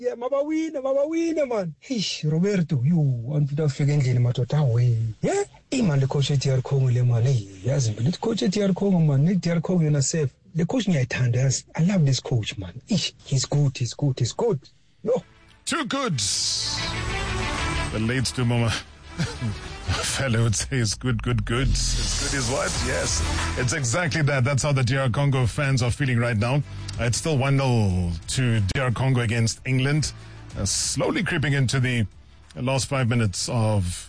Yeah, mabawina man. Hish, Roberto, you want to figure in Matota way. Yeah, man, the coach at your Congo, man. Yes, but the coach at your Congo, man, Nick your Congo in a safe. The coach near Tanders. I love this coach, man. He's good. No. Too good. The late to Mama. Fellow would say it's good. As good as what? Yes. It's exactly that. That's how the DR Congo fans are feeling right now. It's still 1-0 to DR Congo against England. Slowly creeping into the last 5 minutes of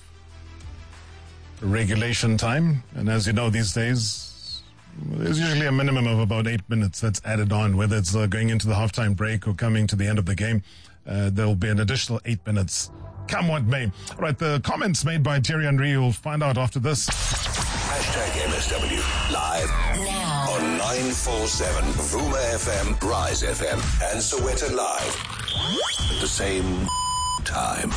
regulation time. And as you know, these days, there's usually a minimum of about 8 minutes that's added on, whether it's going into the halftime break or coming to the end of the game. There'll be an additional 8 minutes. Come what may. All right, the comments made by Thierry Henry, you'll find out after this. #MSW live now on 947 Vuma FM, Rise FM, and Soweto Live at the same time.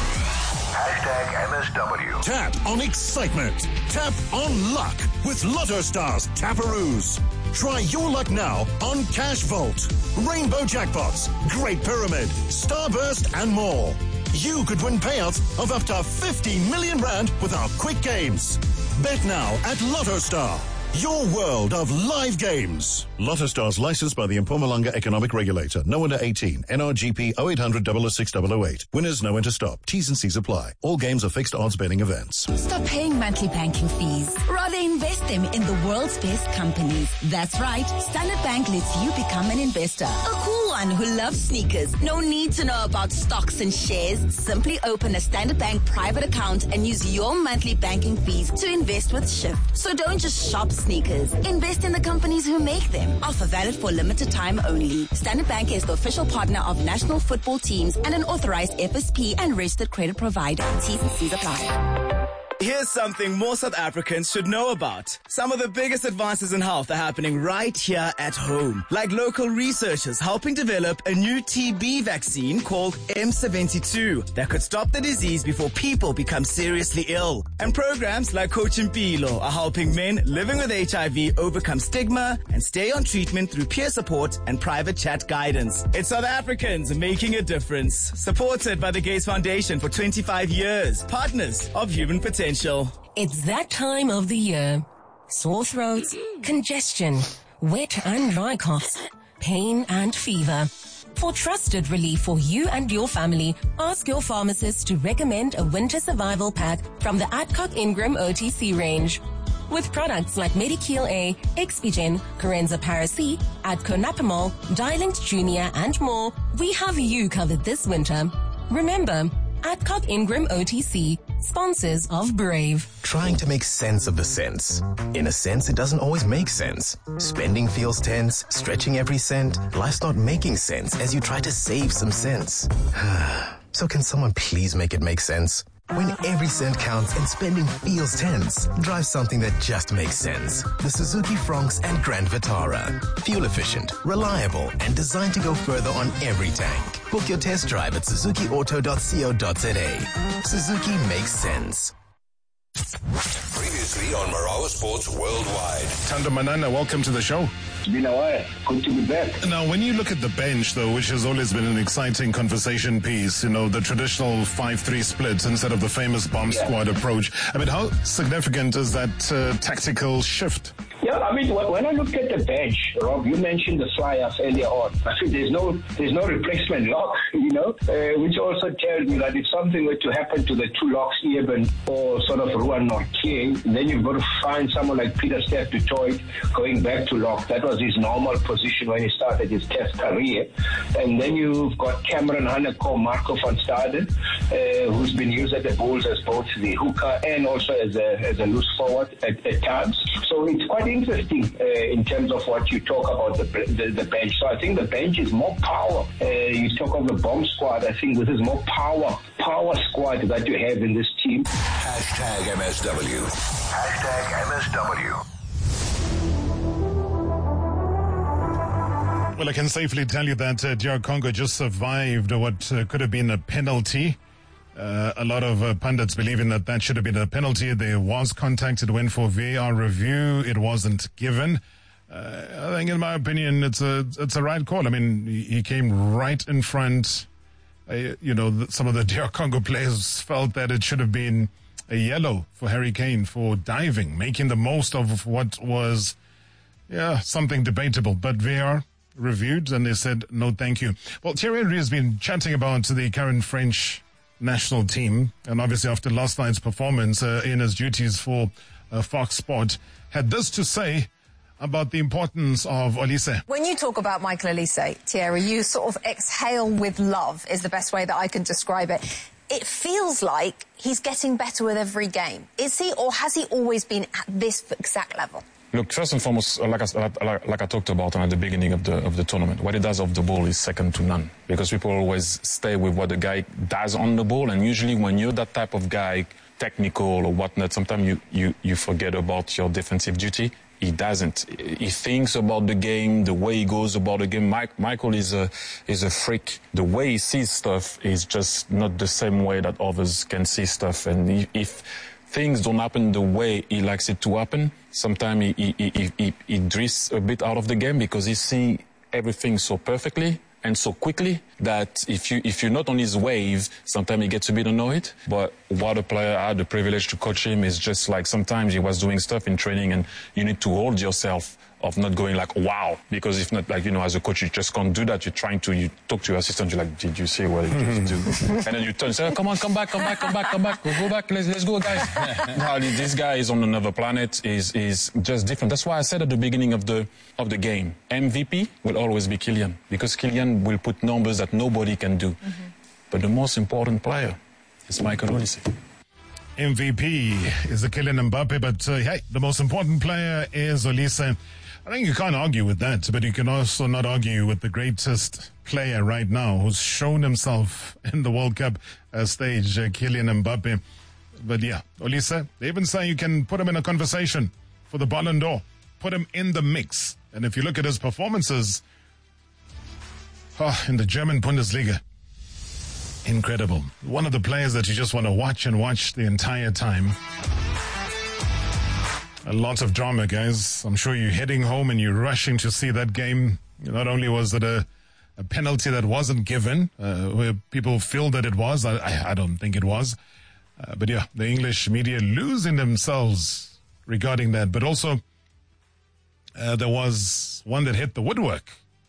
#MSW. Tap on excitement. Tap on luck with Lotto Stars Taparoos. Try your luck now on Cash Vault, Rainbow Jackpots, Great Pyramid, Starburst, and more. You could win payouts of up to 50 million rand with our quick games. Bet now at Lotto Star, your world of live games. Lotto Stars licensed by the Mpumalanga Economic Regulator. No under 18. NRGP 0800 006 008. Winners know when to stop. T's and C's apply. All games are fixed odds betting events. Stop paying monthly banking fees. Rather invest them in the world's best companies. That's right. Standard Bank lets you become an investor. A cool one who loves sneakers. No need to know about stocks and shares. Simply open a Standard Bank private account and use your monthly banking fees to invest with Shift. So don't just shop sneakers. Invest in the companies who make them. Offer valid for limited time only. Standard Bank is the official partner of national football teams and an authorized FSP and registered credit provider. T's and C's apply. Here's something more South Africans should know about. Some of the biggest advances in health are happening right here at home. Like local researchers helping develop a new TB vaccine called M72 that could stop the disease before people become seriously ill. And programs like Coach Impilo are helping men living with HIV overcome stigma and stay on treatment through peer support and private chat guidance. It's South Africans making a difference. Supported by the Gates Foundation for 25 years. Partners of Human Potential. It's that time of the year. Sore throats, congestion, wet and dry coughs, pain and fever. For trusted relief for you and your family, ask your pharmacist to recommend a winter survival pack from the Adcock Ingram OTC range. With products like Medikil A, Expigen, Corenza Paracy, Adco Napamol, Dilinct Junior, and more, we have you covered this winter. Remember, Adcock Ingram OTC, sponsors of Brave. Trying to make sense of the sense. In a sense, it doesn't always make sense. Spending feels tense, stretching every cent. Life's not making sense as you try to save some sense. So can someone please make it make sense? When every cent counts and spending feels tense, drive something that just makes sense. The Suzuki Fronx and Grand Vitara. Fuel efficient, reliable, and designed to go further on every tank. Book your test drive at suzukiauto.co.za. Suzuki makes sense. Previously on Marawa Sports Worldwide. Thando Manana, welcome to the show. It's been a while. Good to be back. Now, when you look at the bench, though, which has always been an exciting conversation piece, you know, the traditional 5-3 split instead of the famous bomb squad approach. I mean, how significant is that tactical shift? Yeah, I mean, when I look at the bench, Rob, you mentioned the fly-ups earlier on. I think there's no replacement lock, you know, which also tells me that if something were to happen to the two locks, Eben or sort of Ruan Nortje, then you've got to find someone like Peter Steph du Toit going back to lock. That was his normal position when he started his test career. And then you've got Cameron Haneko, Marco van Staden, who's been used at the Bulls as both the hooker and also as a loose forward at times. So it's quite interesting in terms of what you talk about the bench. So I think the bench is more power. You talk of the bomb squad. I think this is more power squad that you have in this team. #MSW. #MSW. Well, I can safely tell you that DR Congo just survived what could have been a penalty. A lot of pundits believing that should have been a penalty. There was contact. It went for VAR review. It wasn't given. I think, in my opinion, it's a right call. I mean, he came right in front some of the DR Congo players felt that it should have been a yellow for Harry Kane for diving, making the most of what was, something debatable. But VAR reviewed and they said, no, thank you. Well, Thierry Henry has been chatting about the current French national team. And obviously after last night's performance in his duties for Fox Sport, had this to say about the importance of Olise. When you talk about Michael Olise, Thierry, you sort of exhale with love is the best way that I can describe it. It feels like he's getting better with every game. Is he, or has he always been at this exact level? Look, first and foremost, like I talked about at the beginning of the tournament, what he does off the ball is second to none, because people always stay with what the guy does on the ball, and usually when you're that type of guy, technical or whatnot, sometimes you forget about your defensive duty. He doesn't. He thinks about the game, the way he goes about the game. Michael is a freak. The way he sees stuff is just not the same way that others can see stuff. And if things don't happen the way he likes it to happen, sometimes he drifts a bit out of the game because he sees everything so perfectly and so quickly that if you're not on his wave, sometimes he gets a bit annoyed. But what a player, I had the privilege to coach him, is just like sometimes he was doing stuff in training and you need to hold yourself of not going like, wow, because if not, like, as a coach, you just can't do that. You talk to your assistant, you're like, did you see what he just do? And then you turn and say, come on, come back, go back, let's go, guys. No, this guy is on another planet, is just different. That's why I said at the beginning of the game, MVP will always be Kylian, because Kylian will put numbers that nobody can do. But the most important player is Michael Olise. MVP is the Kylian Mbappe, but hey, the most important player is Olise. I think you can't argue with that, but you can also not argue with the greatest player right now who's shown himself in the World Cup stage, Kylian Mbappe. But yeah, Olise, they even say you can put him in a conversation for the Ballon d'Or, put him in the mix. And if you look at his performances in the German Bundesliga, incredible. One of the players that you just want to watch the entire time. A lot of drama, guys. I'm sure you're heading home and you're rushing to see that game. Not only was it a penalty that wasn't given, where people feel that it was. I don't think it was. But yeah, the English media losing themselves regarding that. But also, there was one that hit the woodwork.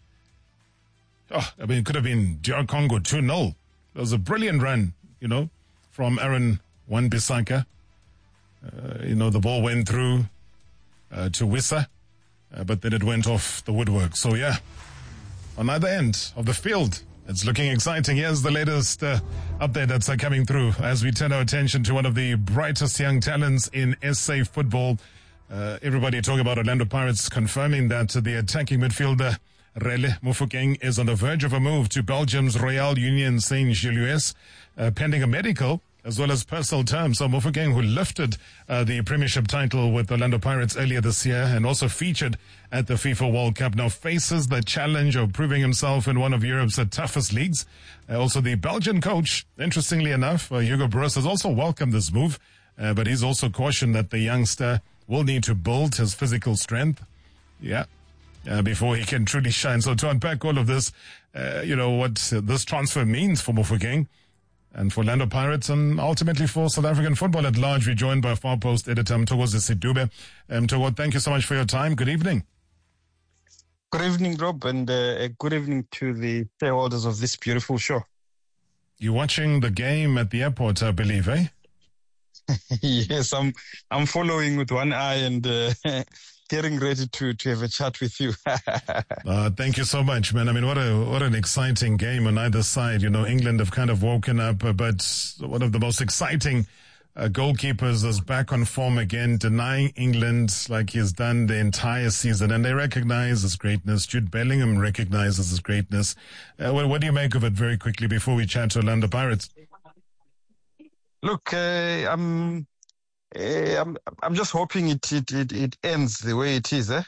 It could have been DR Congo 2-0. It was a brilliant run, from Aaron Wan-Bissaka. The ball went through to Wissa, but then it went off the woodwork. So yeah, on either end of the field, it's looking exciting. Here's the latest update that's coming through as we turn our attention to one of the brightest young talents in SA football. Everybody talking about Orlando Pirates confirming that the attacking midfielder Rele Mofokeng is on the verge of a move to Belgium's Royal Union Saint-Gilloise, pending a medical as well as personal terms. So Mofokeng, who lifted the Premiership title with Orlando Pirates earlier this year and also featured at the FIFA World Cup, now faces the challenge of proving himself in one of Europe's toughest leagues. Also, the Belgian coach, interestingly enough, Hugo Broos, has also welcomed this move, but he's also cautioned that the youngster will need to build his physical strength. Before he can truly shine. So to unpack all of this, what this transfer means for Mofokeng and for Orlando Pirates and ultimately for South African football at large, we're joined by Far Post editor Mthokozi Sidube. Mthokozi, thank you so much for your time. Good evening. Good evening, Rob, and a good evening to the shareholders of this beautiful show. You're watching the game at the airport, I believe, eh? Yes, I'm following with one eye and getting ready to have a chat with you. Thank you so much, man. I mean, what an exciting game on either side. England have kind of woken up, but one of the most exciting goalkeepers is back on form again, denying England like he's done the entire season. And they recognize his greatness. Jude Bellingham recognizes his greatness. What do you make of it very quickly before we chat to Orlando Pirates? Look, I'm just hoping it ends the way it is.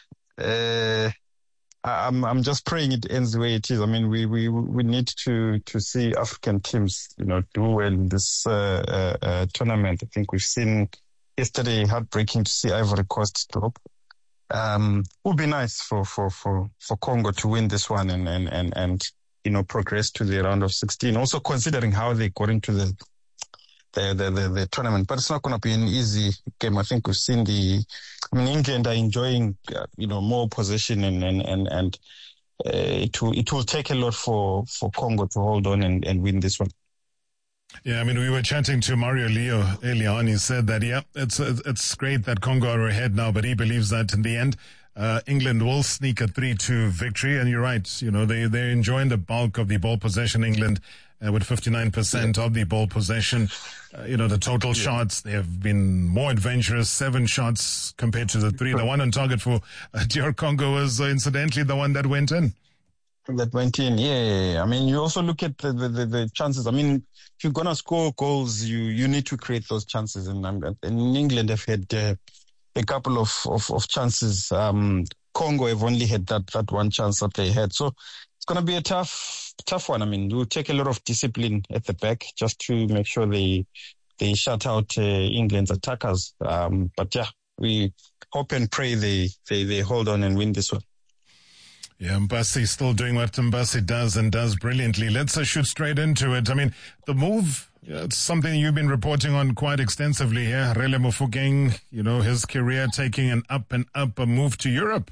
I'm just praying it ends the way it is. I mean, we need to see African teams, do well in this tournament. I think we've seen yesterday heartbreaking to see Ivory Coast drop. Would be nice for Congo to win this one and progress to the round of 16. Also considering how they got into the tournament, but it's not going to be an easy game. I think we've seen England are enjoying, more possession and it will take a lot for Congo to hold on and win this one. Yeah, we were chatting to Mario Leo earlier on. He said that, it's great that Congo are ahead now, but he believes that in the end, England will sneak a 3-2 victory. And you're right, they're enjoying the bulk of the ball possession, England, with 59% of the ball possession. The total shots, they have been more adventurous, 7 shots compared to the 3. The one on target for DR Congo was incidentally the one that went in. Yeah. You also look at the chances. If you're going to score goals, you need to create those chances. And England have had a couple of chances. Congo have only had that one chance that they had. So it's going to be a tough one. It will take a lot of discipline at the back just to make sure they shut out England's attackers. But yeah, we hope and pray they hold on and win this one. Yeah, Mbasi still doing what Mbasi does and does brilliantly. Let's shoot straight into it. The move, it's something you've been reporting on quite extensively here. Relebohile Mofokeng, his career taking an up and up, a move to Europe.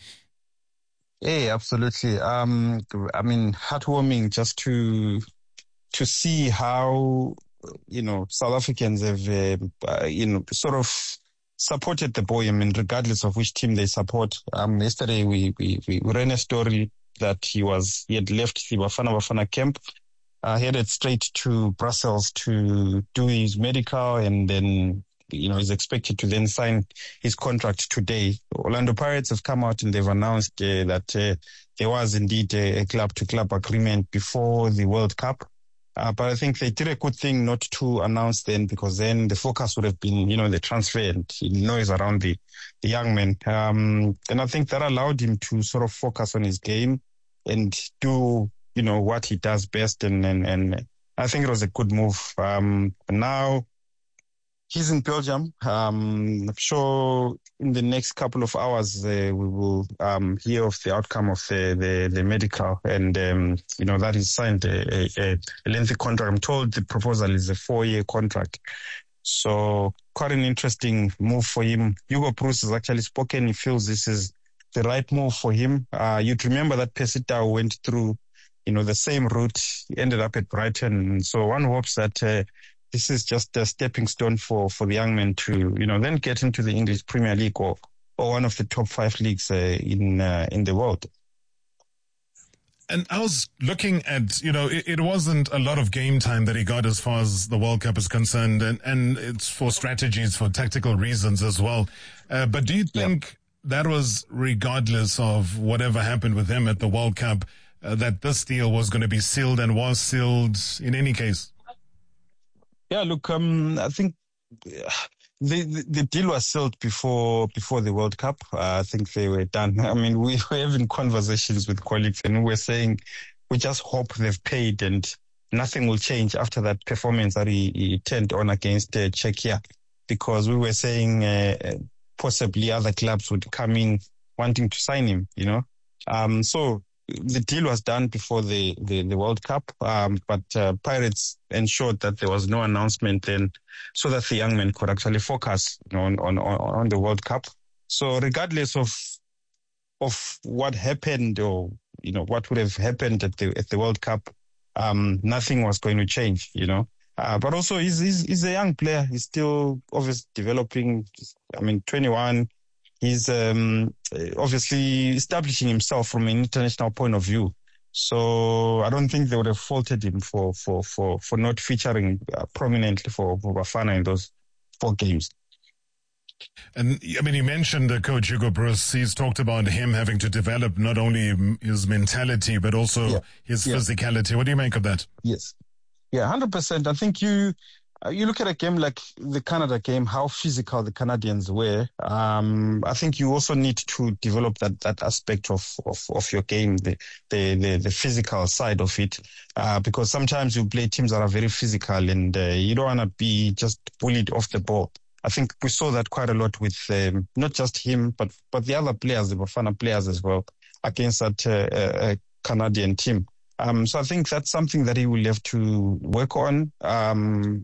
Yeah, absolutely. Heartwarming just to see how, South Africans have, sort of supported the boy, regardless of which team they support. Yesterday we ran a story that he had left the Bafana camp, headed straight to Brussels to do his medical, and then, is expected to then sign his contract today. Orlando Pirates have come out and they've announced that there was indeed a club-to-club agreement before the World Cup. But I think they did a good thing not to announce then, because then the focus would have been, the transfer and noise around the young man. And I think that allowed him to sort of focus on his game and do, what he does best. And I think it was a good move. Now he's in Belgium. I'm sure in the next couple of hours we will hear of the outcome of the medical, and that he's signed a lengthy contract. I'm told the proposal is a 4-year contract, so quite an interesting move for him. Hugo Broos has actually spoken. He feels this is the right move for him. You'd remember that Percy Tau went through the same route. He ended up at Brighton, so one hopes that this is just a stepping stone for the young man to, then get into the English Premier League or one of the top 5 leagues in the world. And I was looking at, it wasn't a lot of game time that he got as far as the World Cup is concerned, and it's for strategies, for tactical reasons as well. But do you think that was regardless of whatever happened with him at the World Cup, that this deal was going to be sealed and was sealed in any case? Yeah, look, I think the deal was sealed before the World Cup. I think they were done. We were having conversations with colleagues and we were saying we just hope they've paid and nothing will change after that performance that he turned on against Czechia, because we were saying possibly other clubs would come in wanting to sign him, So the deal was done before the World Cup, but Pirates ensured that there was no announcement then, so that the young man could actually focus on the World Cup. So regardless of what happened or what would have happened at the World Cup, nothing was going to change. But also he's a young player. He's still obviously developing. 21. He's obviously establishing himself from an international point of view. So I don't think they would have faulted him for not featuring prominently for Bafana in those 4 games. And you mentioned Coach Hugo Broos. He's talked about him having to develop not only his mentality but also his physicality. What do you make of that? Yes. Yeah, 100%. I think you look at a game like the Canada game, how physical the Canadians were. I think you also need to develop that aspect of your game, the physical side of it, because sometimes you play teams that are very physical and you don't want to be just bullied off the ball. I think we saw that quite a lot with not just him, but the other players, the Bafana players as well, against that Canadian team. So I think that's something that he will have to work on. I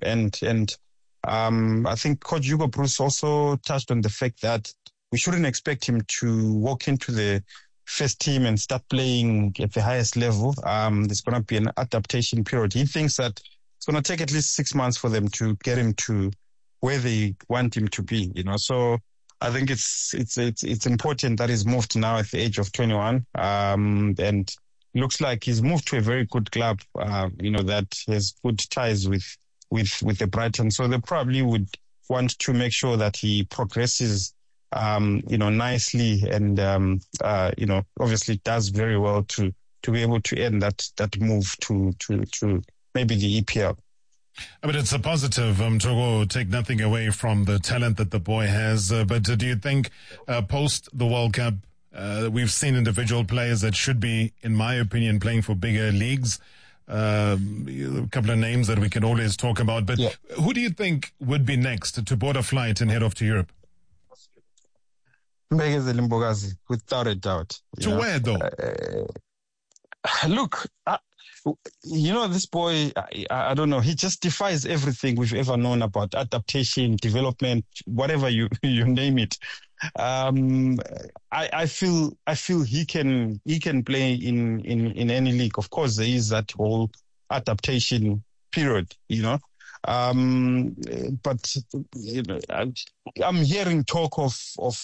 think Coach Hugo Broos also touched on the fact that we shouldn't expect him to walk into the first team and start playing at the highest level. There's going to be an adaptation period. He thinks that it's going to take at least 6 months for them to get him to where they want him to be, So I think it's important that he's moved now at the age of 21. And looks like he's moved to a very good club, that has good ties with the Brighton. So they probably would want to make sure that he progresses, nicely and, obviously does very well to be able to end that move to maybe the EPL. But it's a positive, Togo, take nothing away from the talent that the boy has. But do you think post the World Cup, we've seen individual players that should be, in my opinion, playing for bigger leagues? A couple of names that we can always talk about. But who do you think would be next to board a flight and head off to Europe? Mbegezeli Mbokazi, without a doubt. To where, though? Look, this boy, I don't know, he just defies everything we've ever known about adaptation, development, whatever you name it. I feel he can play in any league. Of course, there is that whole adaptation period, but I'm hearing talk of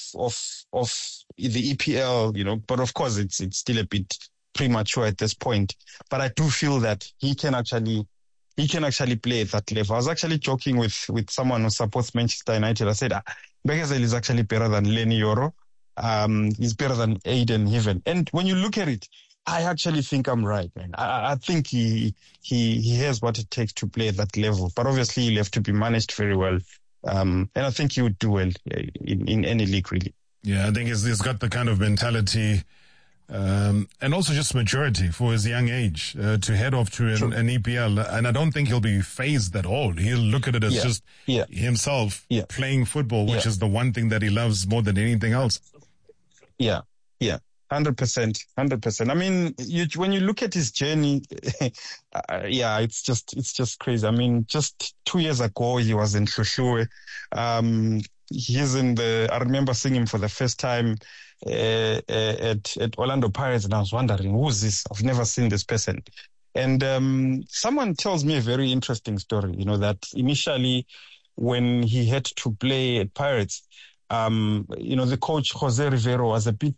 the EPL, but of course it's still a bit premature at this point. But I do feel that he can actually play at that level. I was actually joking with someone who supports Manchester United. I said, Mbegezeli is actually better than Lenny Yoro. He's better than Aiden Heaven. And when you look at it, I actually think I'm right, man. I think he has what it takes to play at that level. But obviously he'll have to be managed very well. And I think he would do well in any league, really. Yeah, I think he's got the kind of mentality and also just maturity for his young age to head off to an EPL. And I don't think he'll be phased at all. He'll look at it as just himself playing football, which is the one thing that he loves more than anything else. Yeah. 100%. I mean, when you look at his journey, it's just crazy. I mean, just 2 years ago, he was in Hluhluwe. I remember seeing him for the first time at Orlando Pirates, and I was wondering, who's this? I've never seen this person. And someone tells me a very interesting story, that initially when he had to play at Pirates, the coach, Jose Rivero, was a bit,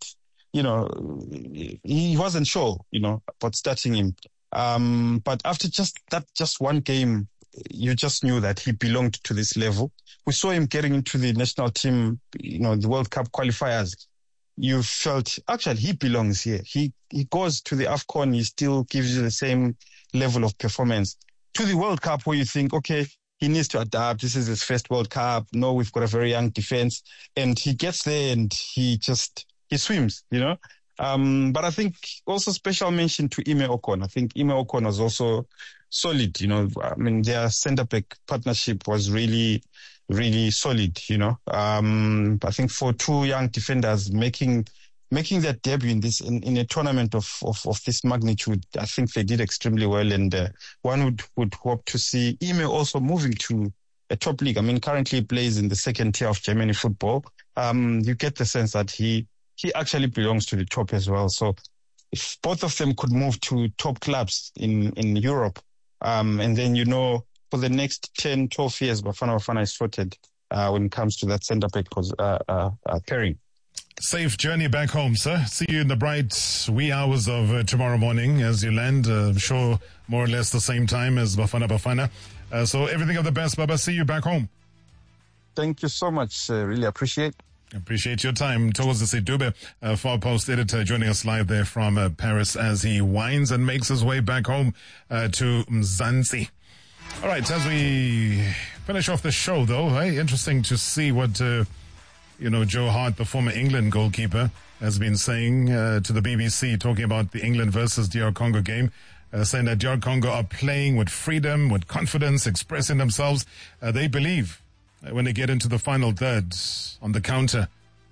he wasn't sure, about starting him. But after just one game, you just knew that he belonged to this level. We saw him getting into the national team, the World Cup qualifiers. You felt, actually, he belongs here. He goes to the AFCON, he still gives you the same level of performance. To the World Cup, where you think, okay, he needs to adapt. This is his first World Cup. No, we've got a very young defense. And he gets there and he swims, But I think also special mention to Ime Ocon. I think Ime Ocon was also solid, I mean, their centre-back partnership was really, really solid, I think for two young defenders making their debut in a tournament of this magnitude, I think they did extremely well, and one would hope to see Ime also moving to a top league. I mean, currently he plays in the second tier of Germany football. You get the sense that he actually belongs to the top as well. So if both of them could move to top clubs in Europe, and then, for the next 10, 12 years, Bafana is sorted when it comes to that centre-back pairing. Safe journey back home, sir. See you in the bright wee hours of tomorrow morning as you land. I'm sure more or less the same time as Bafana. So everything of the best, Baba. See you back home. Thank you so much. Really appreciate your time. Thokozisi Dube, Far Post editor, joining us live there from Paris as he winds and makes his way back home to Mzansi. All right, as we finish off the show, though, interesting to see what, Joe Hart, the former England goalkeeper, has been saying to the BBC, talking about the England versus DR Congo game, saying that DR Congo are playing with freedom, with confidence, expressing themselves. They believe when they get into the final third on the counter,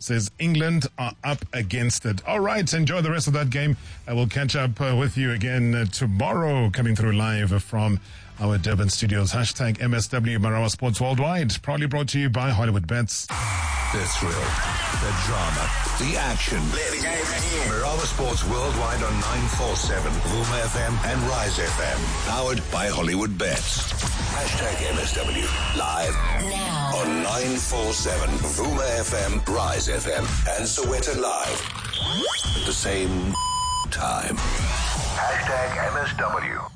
says England are up against it. All right, enjoy the rest of that game. I will catch up with you again tomorrow, coming through live from our Durban studios. Hashtag MSW Marawa Sports Worldwide. Proudly brought to you by Hollywood Bets. The thrill, the drama, the action. Marawa Sports Worldwide on 947, Vuma FM and Rise FM. Powered by Hollywood Bets. Hashtag MSW. Live Now on 947, Vuma FM, Rise FM and Soweto Live. At the same time. Hashtag MSW.